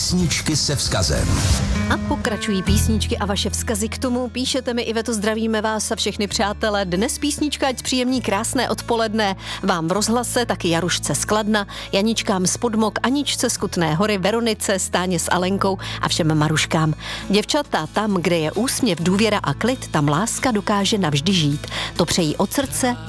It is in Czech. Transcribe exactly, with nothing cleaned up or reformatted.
Písničky se vzkazem. A pokračují písničky a vaše vzkazy k tomu. Píšete mi, Iveto, zdravíme vás a všechny přátelé. Dnes písnička, ať příjemný krásné odpoledne vám v rozhlase, taky Jarušce z Kladna, Janičkám z Podmok, Aničce z Kutné Hory, Veronice, Stáně s Alenkou a všem Maruškám. Děvčata, tam, kde je úsměv, důvěra a klid, tam láska dokáže navždy žít. To přejí od srdce